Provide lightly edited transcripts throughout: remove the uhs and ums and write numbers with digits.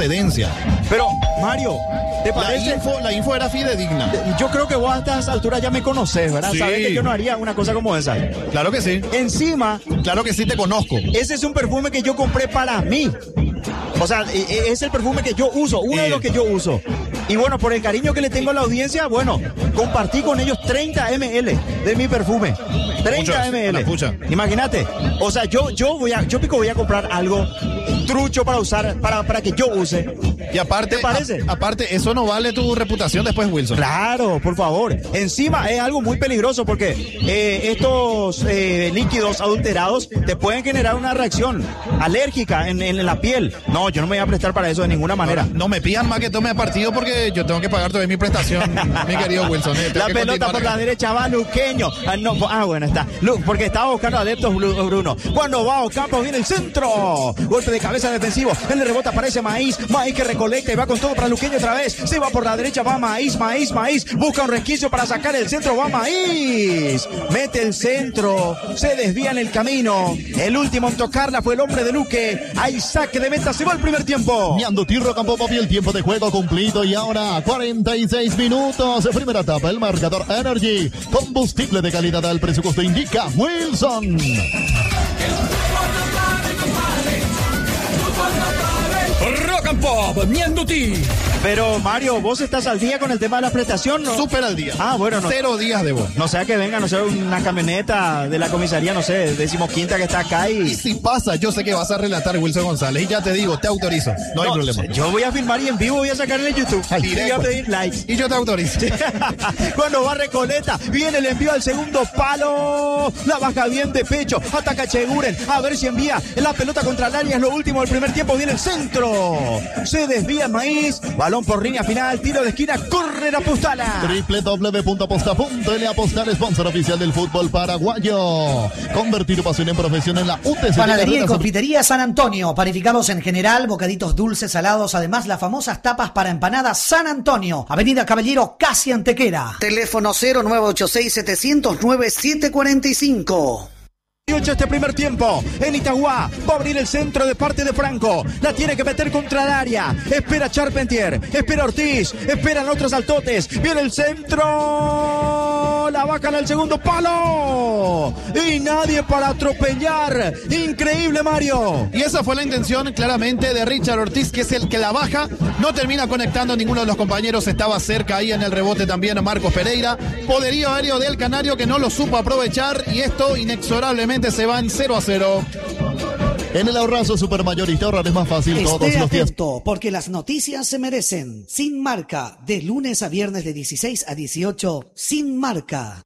procedencia. Pero, Mario, ¿te parece? La info era fidedigna. Yo creo que vos a estas alturas ya me conocés, ¿verdad? Sí. Sabés que yo no haría una cosa como esa. Claro que sí. Encima, Claro que sí, te conozco. ese es un perfume que yo compré para mí. O sea, es el perfume que yo uso, uno de los que yo uso. Y bueno, por el cariño que le tengo a la audiencia, bueno, compartí con ellos 30 ml de mi perfume. 30 ml. Imagínate. O sea, yo voy a comprar algo trucho para usar, para que yo use. Y aparte, ¿Te parece? Aparte, eso no vale tu reputación después, Wilson. Claro, por favor. Encima es algo muy peligroso porque estos líquidos adulterados te pueden generar una reacción alérgica en la piel. No, yo no me voy a prestar para eso de ninguna manera. No me pidan más que tome partido porque yo tengo que pagar todavía mi prestación, mi querido Wilson. La pelota por la derecha va Luqueño. Bueno, está. Porque estaba buscando adeptos Bruno. Cuando va Ocampo viene el centro. Golpe de cabeza defensivo. En el rebote aparece Maíz que recolecta y va con todo para Luqueño otra vez. Se va por la derecha, va Maíz. Busca un resquicio para sacar el centro, va Maíz. Mete el centro. Se desvía en el camino. El último en tocarla fue el hombre de Luque. Hay saque de meta, se va el primer tiempo. Ñandutí Rocampo, papi, el tiempo de juego cumplido y ahora 46 minutos. Primera etapa, el marcador Energy. Combustible de calidad al presupuesto indica Wilson. Rock and Pop, Ñandutí. Pero Mario, ¿vos estás al día con el tema de la prestación? ¿No? Súper al día. Bueno. 0 días de vos. No sea que venga, no sea una camioneta de la comisaría, no sé, 15ª que está acá Y si pasa, yo sé que vas a relatar, Wilson González. Y ya te digo, te autorizo. No hay problema. Yo voy a filmar y en vivo voy a sacar en el YouTube. Y voy a pedir likes. Y yo te autorizo. Cuando va Recoleta, viene el envío al segundo palo. La baja bien de pecho. Ataca Cheguren. A ver si envía la pelota contra el área. Es lo último del primer tiempo. Viene el centro. Se desvía Maíz. Balón por línea final. Tiro de esquina. Corre la Postala. www.aposta.l Apostar, sponsor oficial del fútbol paraguayo. Convertir tu pasión en profesión en la UTC. Panadería y confitería San Antonio. Panificados en general, bocaditos dulces, salados. Además, las famosas tapas para empanadas San Antonio. Avenida Caballero, casi Antequera. Teléfono 0986-709-745. Este primer tiempo en Itagua va a abrir el centro de parte de Franco, la tiene que meter contra el área, espera Charpentier, espera Ortiz, esperan otros saltotes, viene el centro, la bajan al segundo palo y nadie para atropellar, increíble Mario. Y esa fue la intención claramente de Richard Ortiz, que es el que la baja, no termina conectando a ninguno de los compañeros, estaba cerca ahí en el rebote también a Marcos Pereira, poderío aéreo del Canario que no lo supo aprovechar y esto inexorablemente se van 0-0. En el ahorrazo supermayorista ahorrar es más fácil todos los días. Atento, porque las noticias se merecen. Sin Marca, de lunes a viernes de 16 a 18, Sin Marca.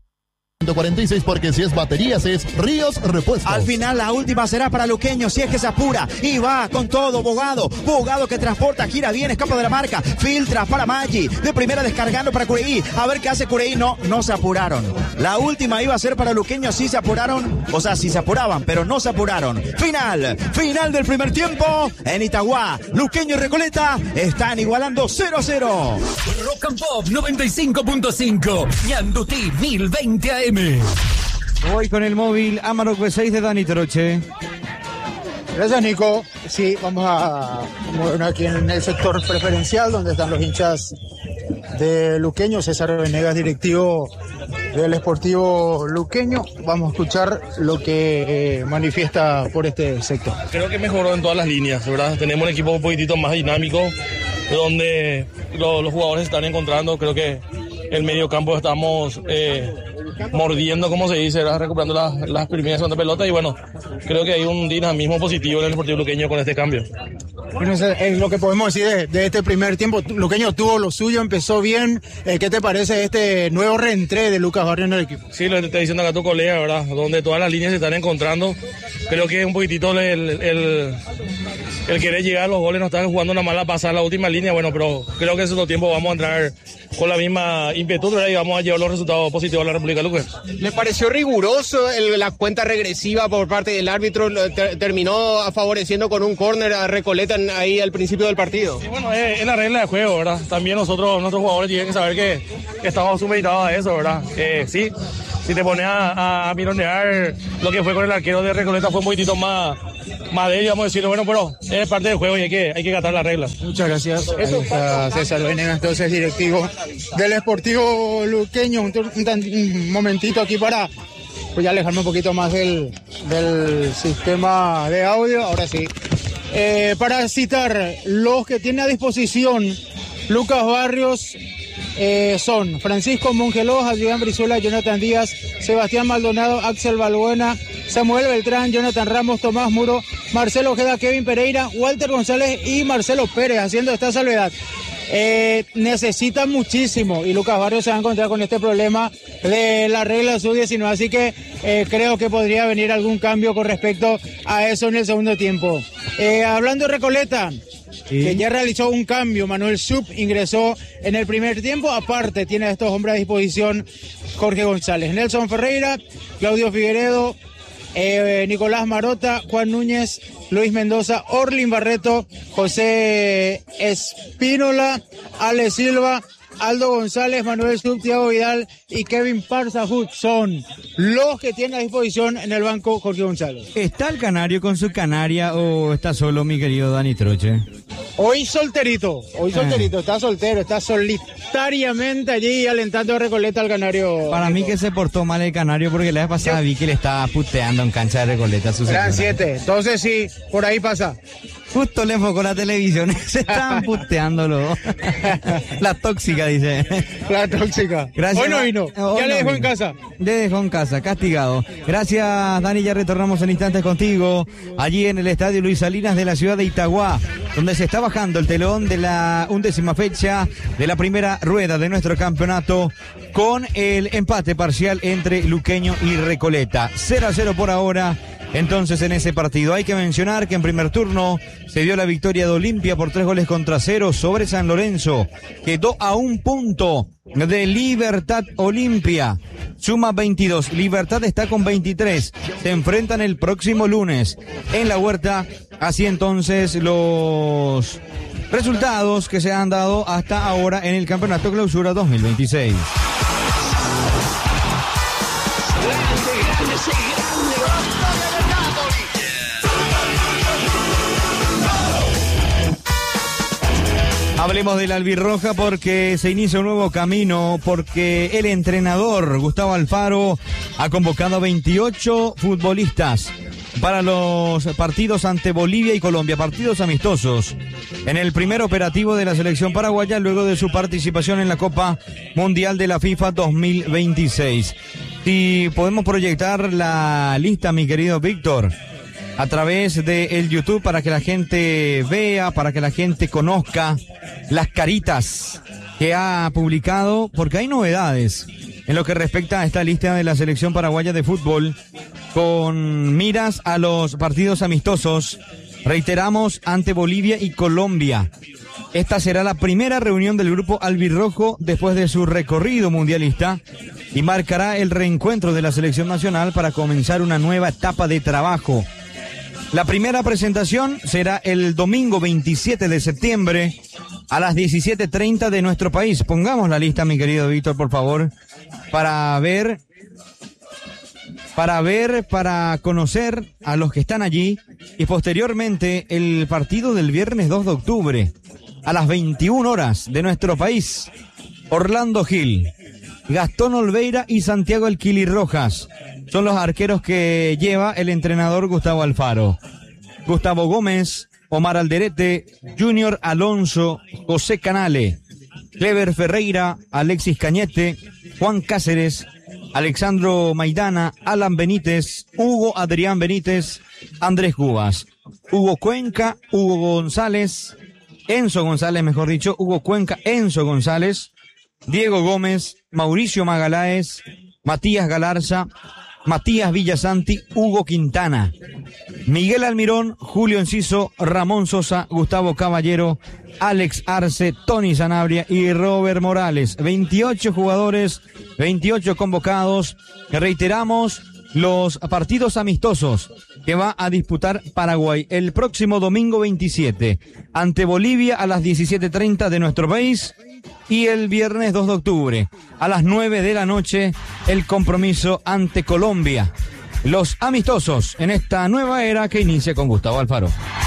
146 porque si es baterías es Ríos Repuestos. Al final la última será para Luqueño si es que se apura y va con todo Bogado que transporta, gira bien, escapa de la marca, filtra para Maggi, de primera descargando para Cureí, a ver qué hace Cureí, no se apuraron, la última iba a ser para Luqueño, sí se apuraron, o sea, sí se apuraban, pero no se apuraron. Final del primer tiempo en Itagua, Luqueño y Recoleta están igualando 0-0. Rock and Pop 95.5, Ñandutí 1020 AM. Voy con el móvil Amarok V6 de Dani Troche. Gracias, Nico. Sí, vamos a movernos aquí en el sector preferencial donde están los hinchas de Luqueño. César Venegas, directivo del Sportivo Luqueño. Vamos a escuchar lo que manifiesta por este sector. Creo que mejoró en todas las líneas, ¿verdad? Tenemos un equipo un poquitito más dinámico, donde los jugadores se están encontrando. Creo que el medio campo estamos mordiendo, como se dice, recuperando las primeras de pelota y bueno, creo que hay un dinamismo positivo en el Sportivo Luqueño con este cambio. Bueno, eso es lo que podemos decir de este primer tiempo. Luqueño tuvo lo suyo, empezó bien. ¿Qué te parece este nuevo reentré de Lucas Barrio en el equipo? Sí, lo que te está diciendo acá tu colega, ¿verdad? Donde todas las líneas se están encontrando. Creo que un poquitito el querer llegar a los goles, no están jugando una mala pasada la última línea, bueno, pero creo que en ese tiempo vamos a entrar con la misma impetu, ¿verdad? Y vamos a llevar los resultados positivos a la República de Luque. ¿Le pareció riguroso la cuenta regresiva por parte del árbitro? Terminó favoreciendo con un córner a Recoleta ahí al principio del partido. Sí, bueno, es la regla de juego, ¿verdad? También nuestros jugadores tienen que saber que estamos supeditados a eso, ¿verdad? Sí. Si te pones a mironear lo que fue con el arquero de Recoleta fue un poquitito más más de ello, vamos a decirlo, bueno, pero es parte del juego y hay que acatar las reglas. Muchas gracias. Ahí está César Venegas, entonces directivo del Sportivo Luqueño. Un momentito aquí para ya alejarme un poquito más del sistema de audio. Ahora sí. Para citar los que tiene a disposición Lucas Barrios, son Francisco Mongeló, Adrián Brizuela, Jonathan Díaz, Sebastián Maldonado, Axel Balbuena, Samuel Beltrán, Jonathan Ramos, Tomás Muro, Marcelo Ojeda, Kevin Pereira, Walter González y Marcelo Pérez, haciendo esta salvedad. Necesitan muchísimo y Lucas Barrios se va a encontrar con este problema de la regla sub-19, así que creo que podría venir algún cambio con respecto a eso en el segundo tiempo. Hablando de Recoleta, que ya realizó un cambio, Manuel Sub ingresó en el primer tiempo, aparte tiene a estos hombres a disposición Jorge González, Nelson Ferreira, Claudio Figueredo, Nicolás Marota, Juan Núñez, Luis Mendoza, Orlin Barreto, José Espínola, Ale Silva, Aldo González, Manuel Sub, Thiago Vidal y Kevin Parsahut son los que tiene a disposición en el banco Jorge González. ¿Está el canario con su canaria o está solo mi querido Dani Troche? Hoy solterito, está soltero, está solitariamente allí alentando a Recoleta al canario. Para mí que se portó mal el canario porque la vez pasada vi que le estaba puteando en cancha de Recoleta. Eran 7, entonces sí, por ahí pasa. Justo le enfocó la televisión, se estaban puteándolo. La tóxica, dice. La tóxica. Gracias. Hoy no vino, ya le dejó en casa. Le dejó en casa, castigado. Gracias, Dani, ya retornamos en instantes contigo, allí en el Estadio Luis Salinas de la ciudad de Itagua, donde se está bajando el telón de la 11ª fecha de la primera rueda de nuestro campeonato, con el empate parcial entre Luqueño y Recoleta. 0-0 por ahora. Entonces, en ese partido hay que mencionar que en primer turno se dio la victoria de Olimpia por 3-0 sobre San Lorenzo. Quedó a un punto de Libertad Olimpia. Suma 22. Libertad está con 23. Se enfrentan el próximo lunes en la Huerta. Así entonces los resultados que se han dado hasta ahora en el Campeonato Clausura 2026. Hablemos del albirroja porque se inicia un nuevo camino, porque el entrenador Gustavo Alfaro ha convocado a 28 futbolistas para los partidos ante Bolivia y Colombia, partidos amistosos, en el primer operativo de la selección paraguaya luego de su participación en la Copa Mundial de la FIFA 2026. Si podemos proyectar la lista, mi querido Víctor, a través de el YouTube para que la gente vea, para que la gente conozca las caritas que ha publicado, porque hay novedades en lo que respecta a esta lista de la selección paraguaya de fútbol con miras a los partidos amistosos, reiteramos, ante Bolivia y Colombia. Esta será la primera reunión del grupo albirrojo después de su recorrido mundialista y marcará el reencuentro de la selección nacional para comenzar una nueva etapa de trabajo. La primera presentación será el domingo 27 de septiembre a las 17:30 de nuestro país. Pongamos la lista, mi querido Víctor, por favor, para conocer a los que están allí, y posteriormente el partido del viernes 2 de octubre a las 21 horas de nuestro país. Orlando Gil, Gastón Olveira y Santiago El Kili Rojas son los arqueros que lleva el entrenador Gustavo Alfaro. Gustavo Gómez, Omar Alderete, Junior Alonso, José Canale, Clever Ferreira, Alexis Cañete, Juan Cáceres, Alexandro Maidana, Alan Benítez, Hugo Adrián Benítez, Andrés Cubas, Hugo Cuenca, Hugo González, Enzo González, mejor dicho, Hugo Cuenca, Enzo González, Diego Gómez, Mauricio Magaláes, Matías Galarza, Matías Villasanti, Hugo Quintana, Miguel Almirón, Julio Enciso, Ramón Sosa, Gustavo Caballero, Alex Arce, Tony Sanabria y Robert Morales. 28 jugadores, 28 convocados. Reiteramos los partidos amistosos que va a disputar Paraguay el próximo domingo 27 ante Bolivia a las 17:30 de nuestro país, y el viernes 2 de octubre a las 9 de la noche el compromiso ante Colombia. los amistosos en esta nueva era que inicia con Gustavo Alfaro.